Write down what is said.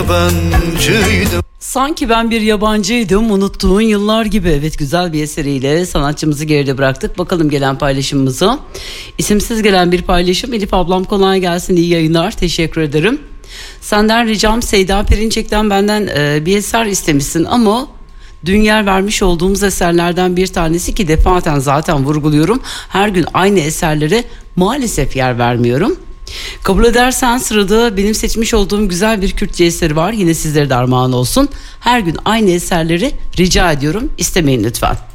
Sanki ben bir yabancıydım, unuttuğun yıllar gibi. Evet, güzel bir eseriyle sanatçımızı geride bıraktık. Bakalım gelen paylaşımımıza. İsimsiz gelen bir paylaşım. Elif ablam kolay gelsin, iyi yayınlar, teşekkür ederim. Senden ricam, Seyda Perinçek'ten benden bir eser istemişsin ama dün yer vermiş olduğumuz eserlerden bir tanesi ki defaten zaten vurguluyorum. Her gün aynı eserlere maalesef yer vermiyorum. Kabul edersen sırada benim seçmiş olduğum güzel bir Kürtçe eseri var. Yine sizlere de armağan olsun. Her gün aynı eserleri rica ediyorum. İstemeyin lütfen.